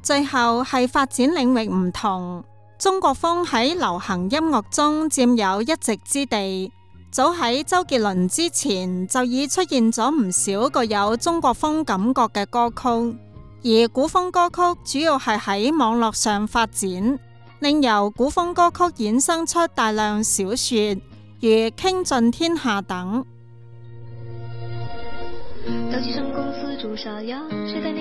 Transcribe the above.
最後係發展領域唔同，中國風喺流行音樂中佔有一席之地。早喺周杰倫之前就已出現咗唔少具有中國風感覺嘅歌曲，而古風歌曲主要係喺網絡上發展，令由古風歌曲衍生出大量小說，如《傾盡天下》等。